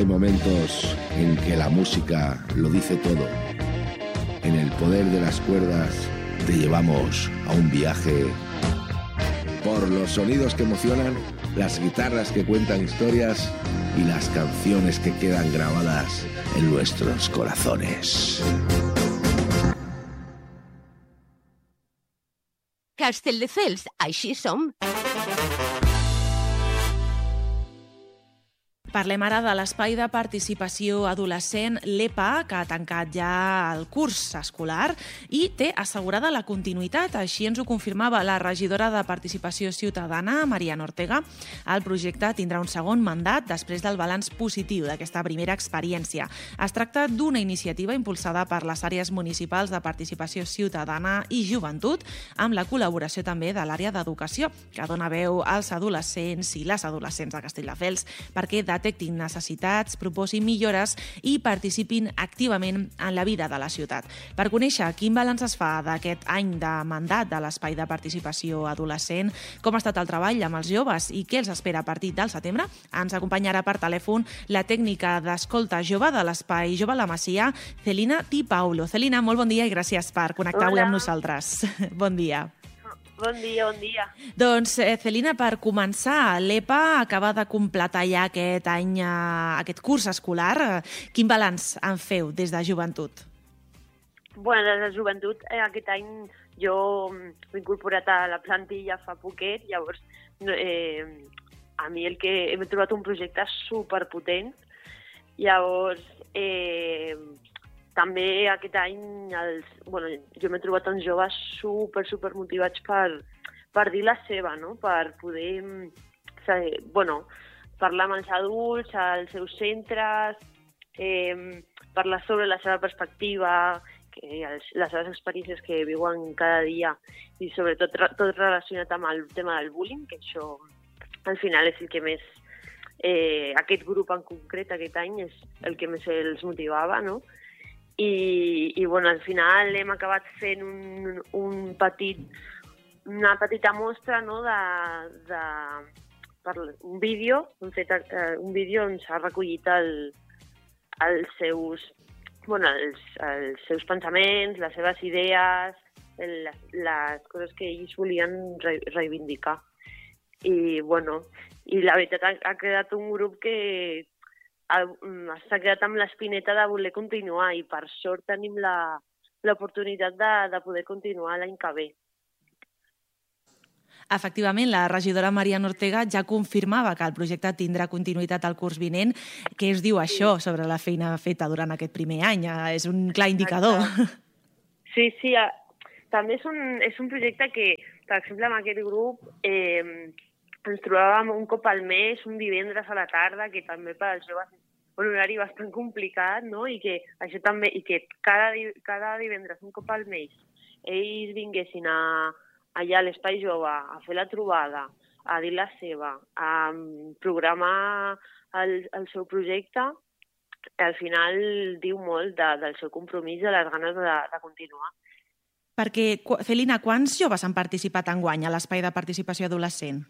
hay momentos en que la música lo dice todo. En el poder de las cuerdas te llevamos a un viaje por los sonidos que emocionan, las guitarras que cuentan historias y las canciones que quedan grabadas en nuestros corazones. Castelldefels, així som. Parlem ara de l'Espai de Participació Adolescent, l'EPA, que ha tancat ja el curs escolar i té assegurada la continuïtat. Així ens ho confirmava la regidora de Participació Ciutadana, Mariana Ortega. El projecte tindrà un segon mandat després del balanç positiu d'aquesta primera experiència. Es tracta d'una iniciativa impulsada per les àrees municipals de Participació Ciutadana i Joventut, amb la col·laboració també de l'àrea d'Educació, que dona veu als adolescents i les adolescents de Castelldefels perquè detectin necessitats, proposin millores i participin activament en la vida de la ciutat. Per conèixer quin balanç es fa d'aquest any de mandat de l'Espai de Participació Adolescent, com ha estat el treball amb els joves i què els espera a partir del setembre, ens acompanyarà per telèfon la tècnica d'escolta jove de l'Espai Jove La Masia, Celina Di Paulo. Celina, molt bon dia i gràcies per connectar avui amb nosaltres. Bon dia. Bon dia, bon dia. Doncs, Celina, per començar, l'EPA acaba de completar ja aquest any, aquest curs escolar. Quin balanç en feu des de Joventut? Bueno, des de Joventut, aquest any jo m'he incorporat a la plantilla fa poquet, llavors a mi hem trobat un projecte superpotent, llavors també aquest any jo m'he trobat uns joves super motivats per dir la seva, no? Per poder parlar amb els adults, als seus centres, parlar sobre la seva perspectiva, les seves experiències que viuen cada dia i sobretot tot relacionat amb el tema del bullying, que això al final és el que més, aquest grup en concret aquest any és el que més els motivava, no? I al final hem acabat fent una petita mostra, no, per un vídeo, hem fet un vídeo on s'ha recollit els seus pensaments, les seves idees, les coses que ells volien reivindicar. I la veritat ha quedat un grup que s'ha quedat amb l'espineta de voler continuar i per sort tenim l'oportunitat de poder continuar l'any que ve. Efectivament, la regidora Mariana Ortega ja confirmava que el projecte tindrà continuïtat al curs vinent. Què us diu això sobre la feina feta durant aquest primer any? És un clar indicador. Sí, també és un projecte que, per exemple, amb aquest grup ens trobàvem un cop al mes, un divendres a la tarda, que també per als joves és un horari bastant complicat, no? I que això també, i que cada divendres, un cop al mes, ells vinguessin allà a l'Espai Jove a fer la trobada, a dir la seva, a programar el seu projecte, al final diu molt del seu compromís i de les ganes de continuar. Perquè, Celina, quants joves han participat enguany a l'Espai de Participació Adolescent?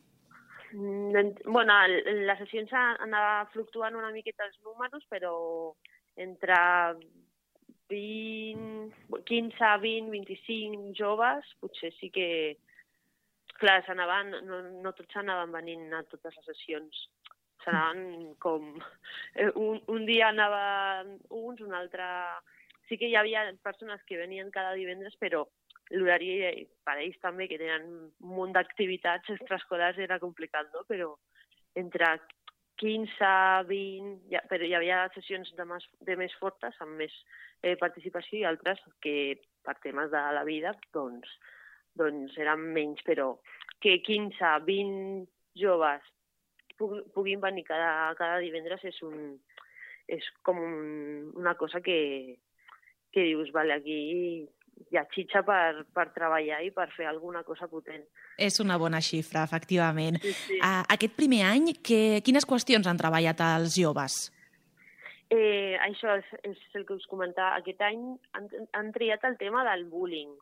Les sessions anaven fluctuant una miqueta els números, però entre 15, 20, 25 joves, potser sí que... Clar, no tots s'anaven venint a totes les sessions. S'anaven com... Un dia anaven uns, un altre... Sí que hi havia persones que venien cada divendres, però l'horari per ells també, que tenen un munt d'activitats extraescolars, era complicat, no? Però entre 15, 20... Però hi havia sessions de més fortes, amb més participació, i altres que, per temes de la vida, doncs eren menys, però que 15, 20 joves puguin venir cada divendres és com una cosa que dius, vale, aquí hi ha xitxa per treballar i per fer alguna cosa potent. És una bona xifra, efectivament. Sí. Aquest primer any, quines qüestions han treballat els joves? Això és el que us comentava. Aquest any han triat el tema del bullying.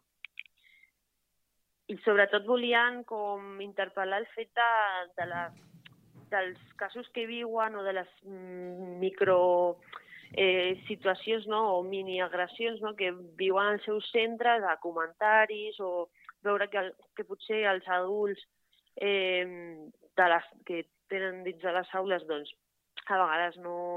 I sobretot volien com interpel·lar el fet dels casos que viuen o de les micro situacions, no? O mini-agressions, no? Que viuen als seus centres, a comentaris, o veure que potser els adults que tenen dins de les aules, doncs, a vegades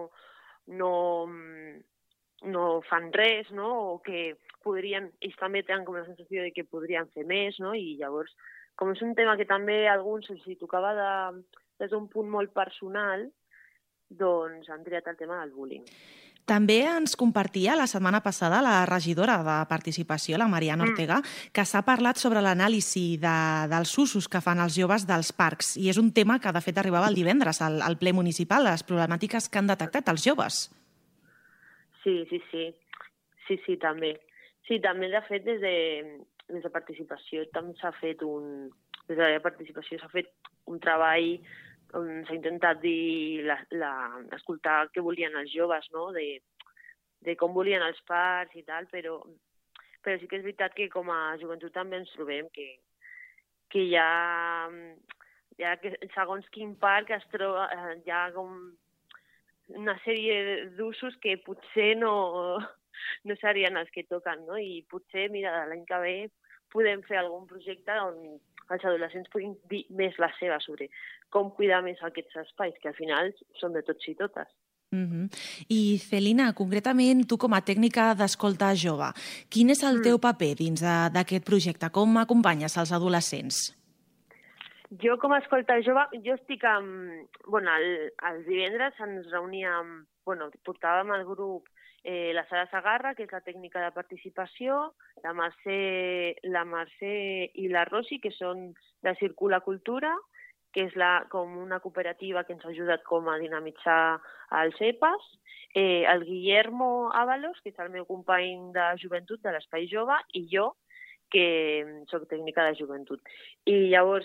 no fan res, no? O que ells també tenen com la sensació de que podrien fer més, no? I llavors, com és un tema que també a alguns els tocava des d'un punt molt personal, doncs han triat el tema del bullying. També ens compartia la setmana passada la regidora de Participació, la Mariana Ortega, que s'ha parlat sobre l'anàlisi dels usos que fan els joves dels parcs. I és un tema que, de fet, arribava el divendres al ple municipal, les problemàtiques que han detectat els joves. Sí, també. Sí, també, de fet, des de Participació també s'ha fet des de la Participació s'ha fet un treball on s'ha intentat dir, escoltar què volien els joves, no? De com volien els parcs i tal, però sí que és veritat que com a joventut també ens trobem que hi ha segons quin parc es troba, hi ha com una sèrie d'usos que potser no serien els que toquen, no? I potser, mira, l'any que ve podem fer algun projecte on els adolescents puguin dir més la seva sobre com cuidar més aquests espais, que al final són de tots i totes. I, Celina, concretament, tu com a tècnica d'escolta jove, quin és el teu paper dins d'aquest projecte? Com acompanyes els adolescents? Jo, com a escolta jove, jo estic els divendres ens reuníem, portàvem el grup la Sara Sagarra, que és la tècnica de participació, la Mercè i la Rosi, que són de Circula Cultura, que és com una cooperativa que ens ha ajudat com a dinamitzar els EPAs, el Guillermo Ábalos, que és el meu company de joventut de l'Espai Jove, i jo, que soc tècnica de joventut. I llavors,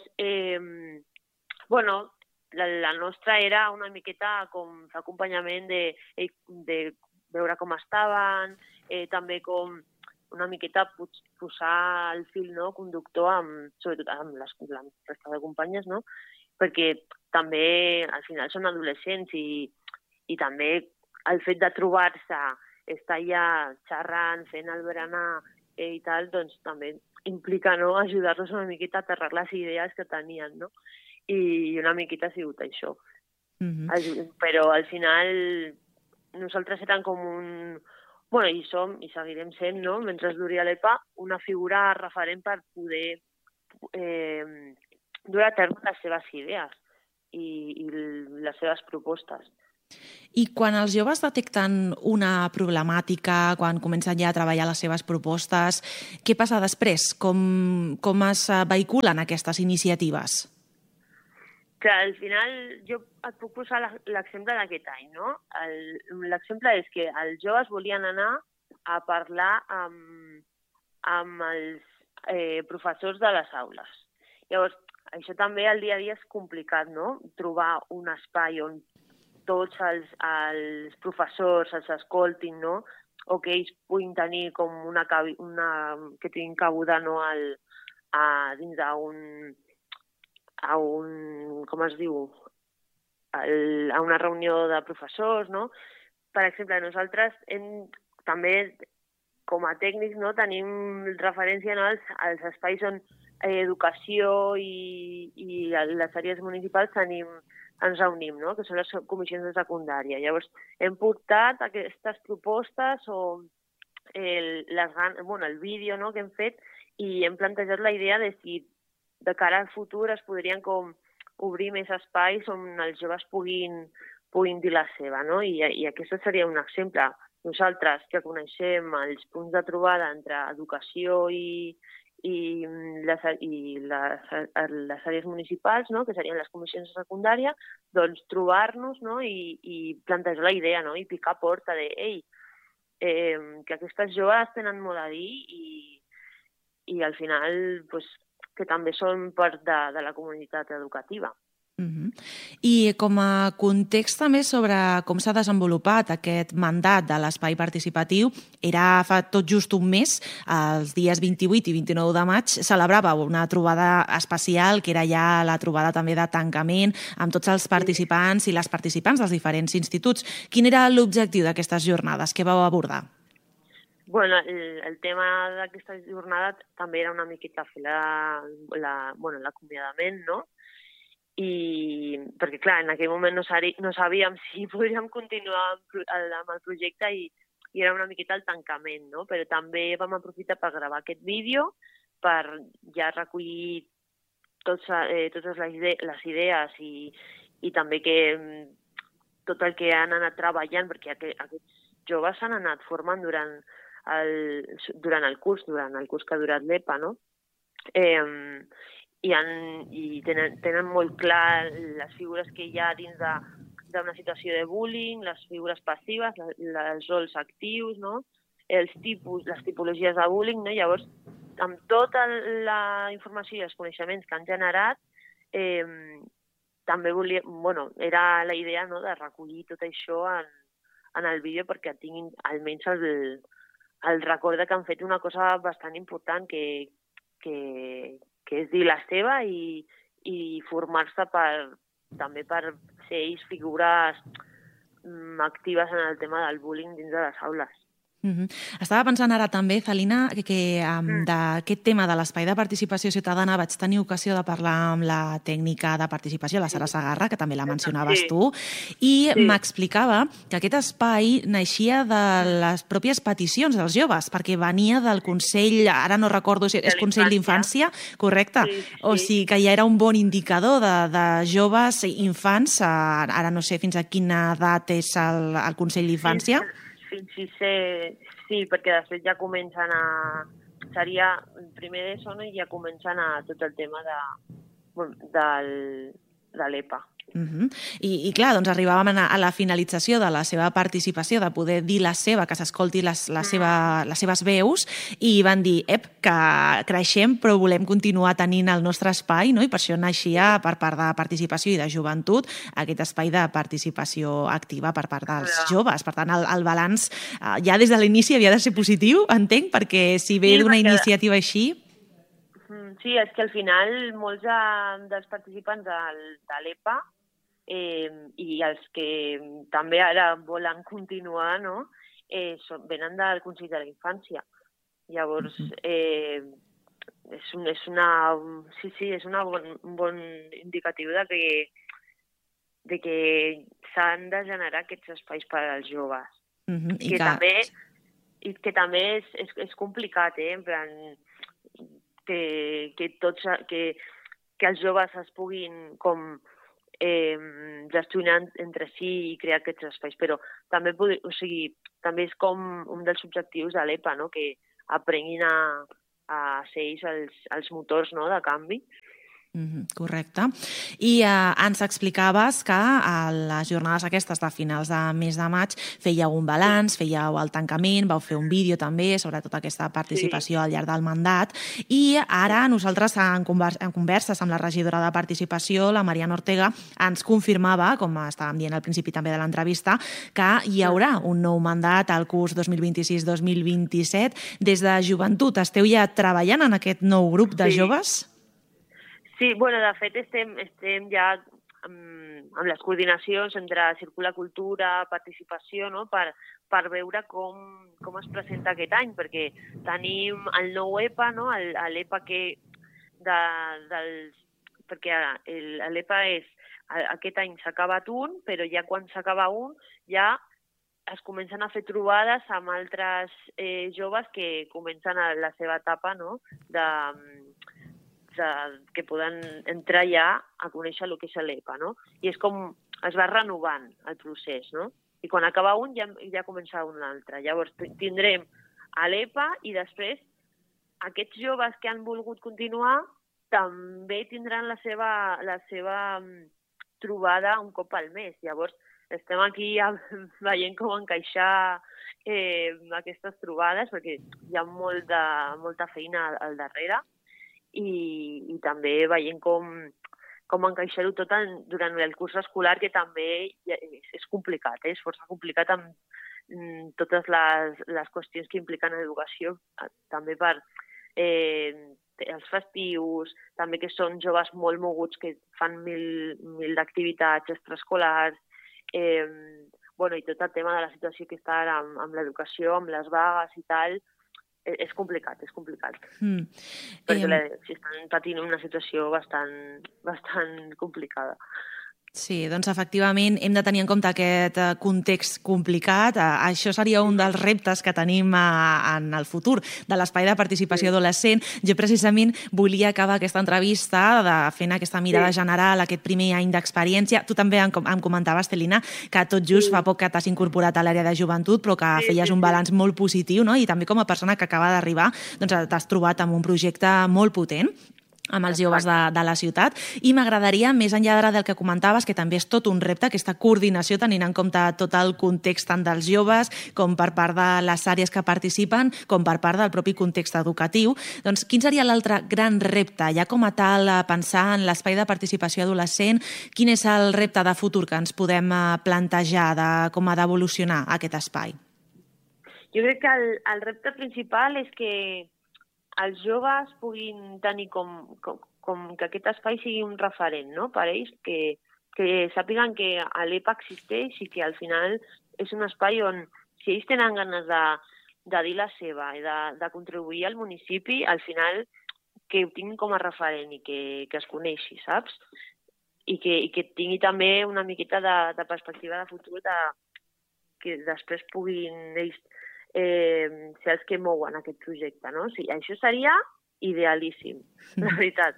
la nostra era una miqueta com l'acompanyament de veure com estaven, també com una miqueta posar el fil conductor, sobretot amb la resta de companyes, no? Perquè també al final són adolescents i també el fet de trobar-se, estar allà xerrant, fent el berenar i tal, doncs també implica ajudar-los una miqueta a aterrar les idees que tenien, no? I una miqueta ha sigut això. Però al final nosaltres érem com i som, i seguirem sent, no? Mentre duri l'EPA, una figura referent per poder dur a terme les seves idees i les seves propostes. I quan els joves detecten una problemàtica, quan comencen ja a treballar les seves propostes, què passa després? Com es vehiculen aquestes iniciatives? Que al final jo et puc posar l'exemple d'aquest any, no? L'exemple és que els joves volien anar a parlar amb els professors de les aules. Llavors, això també al dia a dia és complicat, no? Trobar un espai on tots els professors els escoltin, no? O que ells puguin tenir com que tinguin cabuda, no? Dins d'un com es diu, a una reunió de professors, no? Per exemple, nosaltres també, com a tècnics, no, tenim referència als espais on educació i les àrees municipals ens reunim, no? Que són les comissions de secundària. Llavors, hem portat aquestes propostes o el vídeo, no?, que hem fet, i hem plantejat la idea de si de cara al futur es podrien com obrir més espais on els joves puguin dir la seva, no? I aquest seria un exemple. Nosaltres, que coneixem els punts de trobada entre educació i les àrees municipals, no?, que serien les comissions de secundària, doncs trobar-nos, no?, i plantejar la idea, no?, i picar porta de que aquestes joves tenen molt a dir i al final, pues, que també són part de la comunitat educativa. I com a context també sobre com s'ha desenvolupat aquest mandat de l'espai participatiu, era fa tot just un mes, els dies 28 i 29 de maig, celebrava una trobada especial, que era ja la trobada també de tancament, amb tots els participants i les participants dels diferents instituts. Quin era l'objectiu d'aquestes jornades? Què vau abordar? Bueno, el tema d'aquesta jornada també era una miqueta fer l'acomiadament, no? Perquè, clar, en aquell moment no sabíem si podríem continuar amb el projecte i era una miqueta el tancament, no? Però també vam aprofitar per gravar aquest vídeo, per ja recollir totes les idees i també que tot el que han anat treballant, perquè aquests joves s'han anat formant durant el curs que ha durat l'EPA, no? I tenen molt clar les figures que hi ha dins d'una situació de bullying, les figures passives, els rols actius, no? Les tipologies de bullying, no? Llavors, amb tota la informació i els coneixements que han generat, també era la idea, no?, de recollir tot això en el vídeo perquè tinguin almenys el record que han fet una cosa bastant important que és dir la seva i formar-se també per ser ells figures actives en el tema del bullying dins de les aules. Estava pensant ara també, Celina, que d'aquest tema de l'espai de participació ciutadana vaig tenir ocasió de parlar amb la tècnica de participació, la Sara Sagarra, que també la mencionaves tu, i m'explicava que aquest espai naixia de les pròpies peticions dels joves, perquè venia del Consell, ara no recordo si és Consell d'Infància, correcte? O sigui que ja era un bon indicador de joves i infants, ara no sé fins a quina edat és el Consell d'Infància. Fins sí, perquè després ja comencen seria el primer d'ESO, no? I ja comencen tot el tema de l'EPA. I clar, doncs arribàvem a la finalització de la seva participació, de poder dir la seva, que s'escolti les seves veus, i van dir, que creixem però volem continuar tenint el nostre espai, no? I per això naixia per part de participació i de joventut aquest espai de participació activa per part dels joves. Per tant, el balanç ja des de l'inici havia de ser positiu, entenc, perquè si ve d'una iniciativa així... Sí, és que al final molts dels participants de l'EPA i els que també ara volen continuar, no? Venen del Consell de la Infància. Llavors, és un bon indicatiu de que s'han de generar aquests espais per als joves. Que també és complicat, en plan, que els joves es puguin com gestionar entre si i crear aquests espais, però també, també és com un dels objectius de l'EPA, no? Que aprenguin a ser ells els motors, no?, de canvi. Correcte. I ens explicaves que a les jornades aquestes de finals de mes de maig fèieu un balanç, fèieu el tancament, vau fer un vídeo també sobre tota aquesta participació al llarg del mandat, i ara nosaltres en converses amb la regidora de Participació, la Mariana Ortega, ens confirmava, com estàvem dient al principi també de l'entrevista, que hi haurà un nou mandat al curs 2026-2027. Des de Joventut esteu ja treballant en aquest nou grup de joves? Sí, de fet estem ja amb les coordinacions entre Circula Cultura, Participació, no? Per veure com es presenta aquest any, perquè tenim el nou EPA, no? L'EPA perquè l'EPA aquest any s'ha acabat un, però ja quan s'acaba un ja es comencen a fer trobades amb altres joves que comencen la seva etapa, no? Que poden entrar ja a conèixer el que és l'EPA, no? I és com es va renovant el procés, no? I quan acaba un ja comença un altre. Llavors tindrem a l'EPA i després aquests joves que han volgut continuar també tindran la seva trobada un cop al mes. Llavors estem aquí veient com encaixar aquestes trobades perquè hi ha molta feina al darrere. I també veient com com encaixar-ho tot durant el curs escolar, que també és complicat, és força complicat amb totes les qüestions que impliquen educació, també per els festius, també que són joves molt moguts que fan mil d'activitats extraescolars, i tot el tema de la situació que està ara amb l'educació, amb les vagues i tal, és complicat. Perquè estan patint una situació bastant complicada. Sí, doncs efectivament hem de tenir en compte aquest context complicat. Això seria un dels reptes que tenim en el futur de l'Espai de Participació Adolescent. Jo precisament volia acabar aquesta entrevista fent aquesta mirada general, aquest primer any d'experiència. Tu també em comentaves, Celina, que tot just fa poc que t'has incorporat a l'àrea de joventut, però que feies un balanç molt positiu, no? I també com a persona que acaba d'arribar, doncs t'has trobat amb un projecte molt potent amb els joves de la ciutat, i m'agradaria, més enllà del que comentaves, que també és tot un repte, aquesta coordinació, tenint en compte tot el context tant dels joves com per part de les àrees que participen, com per part del propi context educatiu. Doncs quin seria l'altre gran repte? Ja com a tal, pensar en l'Espai de Participació Adolescent, quin és el repte de futur que ens podem plantejar de com ha d'evolucionar aquest espai? Jo crec que el repte principal és que els joves puguin tenir com que aquest espai sigui un referent, no?, per ells, que sàpiguen que l'EPA existeix i que al final és un espai on, si ells tenen ganes de dir la seva i de contribuir al municipi, al final que ho tinguin com a referent i que es coneixi, saps? I que tingui també una miqueta de perspectiva de futur, que després puguin ells ser els que mouen aquest projecte, no? O sigui, això seria idealíssim, la veritat.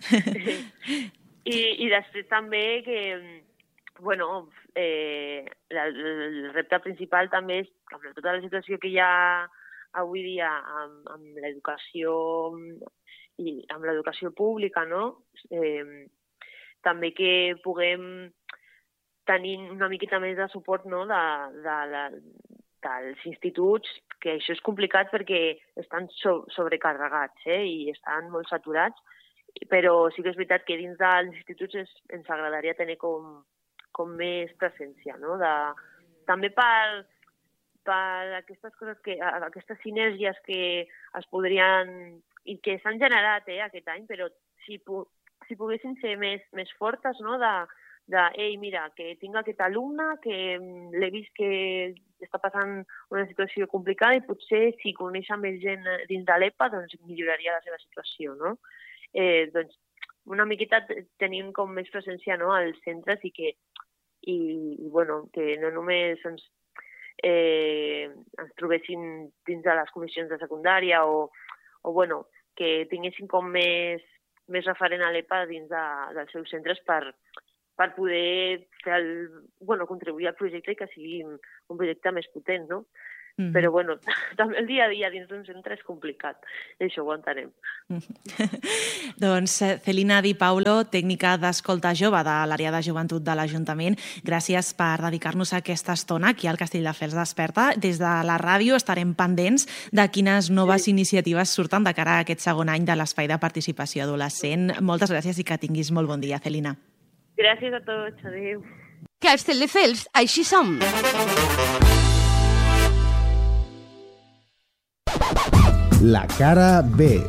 I després també que, el repte principal també és, amb tota la situació que hi ha avui dia amb l'educació i amb l'educació pública, no? També que puguem tenir una miqueta més de suport, no?, dels instituts, que això és complicat perquè estan sobrecarregats i estan molt saturats, però sí que és veritat que dins dels instituts ens agradaria tenir com més presència, no? També per aquestes coses, aquestes sinergies que es podrien i que s'han generat aquest any, però si poguessin ser més fortes, no?, ei, mira, que tinc aquest alumne que l'he vist que està passant una situació complicada i potser si coneix més gent dins de l'EPA, doncs milloraria la seva situació, no? Doncs una miqueta tenim com més presència, no?, als centres i que no només ens trobessin dins de les comissions de secundària o que tinguessin com més referent a l'EPA dins dels seus centres per poder contribuir al projecte i que sigui un projecte més potent, no? Però, també el dia a dia dins d'un centre és complicat, i això ho entenem. Doncs Celina Di Paulo, tècnica d'escolta jove de l'àrea de joventut de l'Ajuntament, gràcies per dedicar-nos aquesta estona aquí al Castelldefels Desperta. Des de la ràdio estarem pendents de quines noves iniciatives surten de cara a aquest segon any de l'Espai de Participació Adolescent. Moltes gràcies i que tinguis molt bon dia, Celina. Gràcies a tots, adéu. Castelldefels, així som. La cara B.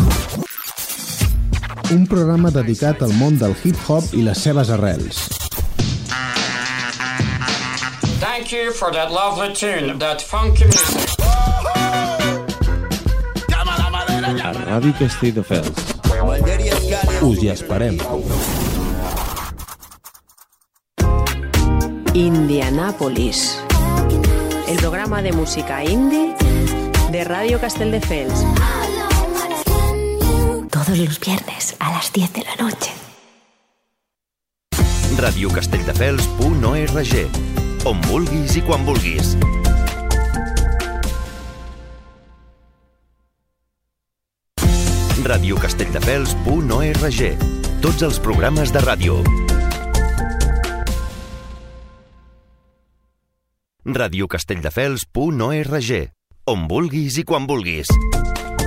Un programa dedicat al món del hip-hop i les seves arrels. Thank you for that lovely tune, that funky music. A Ràdio Castelldefels. Us hi esperem. Indianápolis, el programa de música indie de Radio Castelldefels. Todos los viernes a las 10 de la noche. radiocastelldefels.org, on vulguis i quan vulguis. radiocastelldefels.org, tots els programes de ràdio. radiocastelldefels.org, on vulguis i quan vulguis.